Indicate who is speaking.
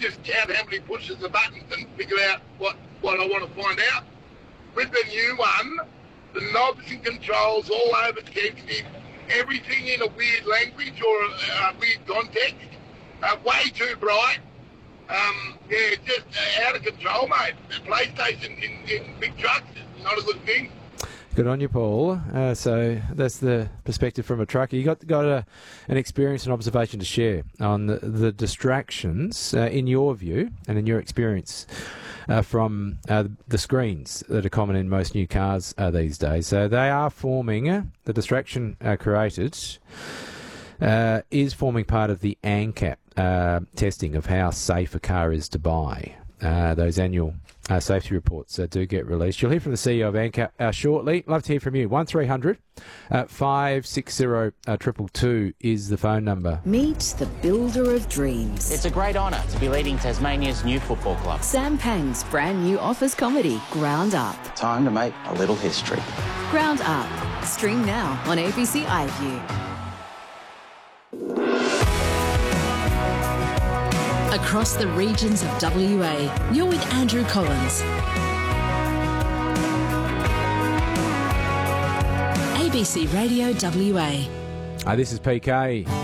Speaker 1: just count how many pushes the buttons and figure out what I want to find out. With the new one, the knobs and controls all over text, everything in a weird language or a weird context, way too bright. Just out of control, mate. The PlayStation in big trucks is not a good thing.
Speaker 2: Good on you, Paul. So that's the perspective from a trucker. You got an experience and observation to share on the distractions, in your view and in your experience, from the screens that are common in most new cars these days. So they are forming, the distraction created is forming part of the ANCAP testing of how safe a car is to buy. Those annual safety reports do get released. You'll hear from the CEO of ANCAP shortly. Love to hear from you. 1300 560 222 is the phone number.
Speaker 3: Meet the builder of dreams.
Speaker 4: It's a great honour to be leading Tasmania's new football club.
Speaker 3: Sam Pang's brand new office comedy, Ground Up.
Speaker 4: Time to make a little history.
Speaker 3: Ground Up. Stream now on ABC iView. Across the regions of WA, you're with Andrew Collins. ABC Radio WA.
Speaker 2: This is PK.